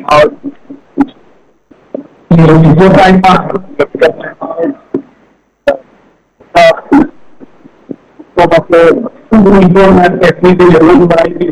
Y los tipos hay más. Como que un informe que existe de un país